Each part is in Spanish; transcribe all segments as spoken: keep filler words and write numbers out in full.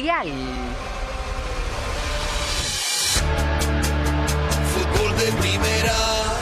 Mundial. Fútbol de primera.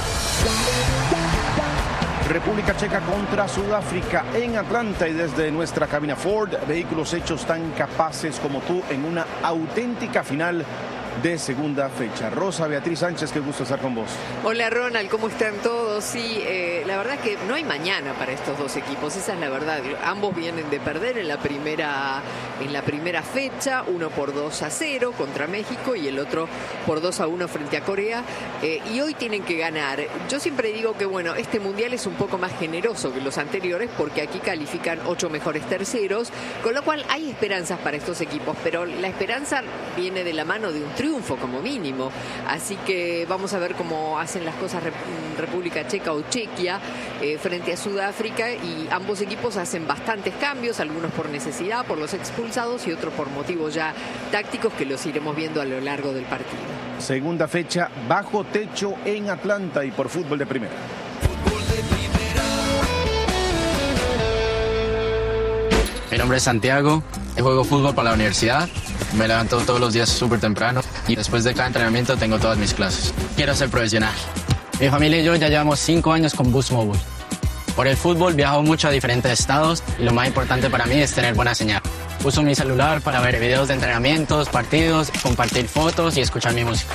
República Checa contra Sudáfrica en Atlanta, y desde nuestra cabina Ford, vehículos hechos tan capaces como tú en una auténtica final de segunda fecha. Rosa Beatriz Sánchez, qué gusto estar con vos. Hola Ronald, ¿cómo están todos? Sí, eh, la verdad es que no hay mañana para estos dos equipos, esa es la verdad. Ambos vienen de perder en la primera, en la primera fecha, uno por dos a cero contra México y el otro por dos a uno frente a Corea, eh, y hoy tienen que ganar. Yo siempre digo que bueno, este mundial es un poco más generoso que los anteriores porque aquí califican ocho mejores terceros, con lo cual hay esperanzas para estos equipos, pero la esperanza viene de la mano de un triunfo como mínimo, así que vamos a ver cómo hacen las cosas Rep República Checa o Chequia eh, frente a Sudáfrica, y ambos equipos hacen bastantes cambios, algunos por necesidad, por los expulsados, y otros por motivos ya tácticos que los iremos viendo a lo largo del partido. Segunda fecha bajo techo en Atlanta y por fútbol de primera. Fútbol de primera. Mi nombre es Santiago, yo juego fútbol para la universidad, me levanto todos los días súper temprano y después de cada entrenamiento tengo todas mis clases. Quiero ser profesional. Mi familia y yo ya llevamos cinco años con Boost Mobile. Por el fútbol viajo mucho a diferentes estados y lo más importante para mí es tener buena señal. Uso mi celular para ver videos de entrenamientos, partidos, compartir fotos y escuchar mi música.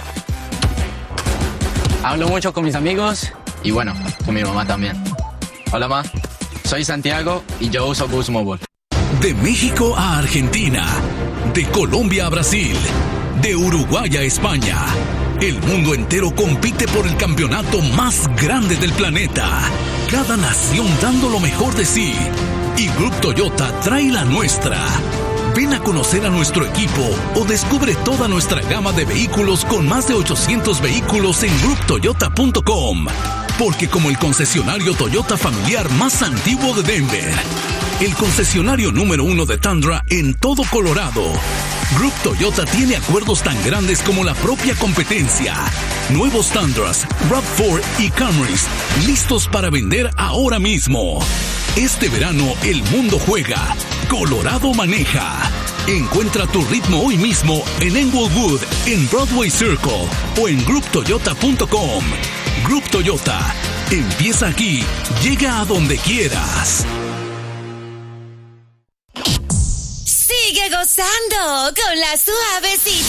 Hablo mucho con mis amigos y bueno, con mi mamá también. Hola ma, soy Santiago y yo uso Boost Mobile. De México a Argentina, de Colombia a Brasil, de Uruguay a España, el mundo entero compite por el campeonato más grande del planeta. Cada nación dando lo mejor de sí. Y Group Toyota trae la nuestra. Ven a conocer a nuestro equipo o descubre toda nuestra gama de vehículos con más de ochocientos vehículos en group toyota punto com. Porque como el concesionario Toyota familiar más antiguo de Denver, el concesionario número uno de Tundra en todo Colorado, Group Toyota tiene acuerdos tan grandes como la propia competencia. Nuevos Tundras, RAV cuatro y Camrys listos para vender ahora mismo. Este verano el mundo juega, Colorado maneja. Encuentra tu ritmo hoy mismo en Englewood, en Broadway Circle o en group toyota punto com. Group Toyota, empieza aquí, llega a donde quieras. Sigue gozando con la suavecita.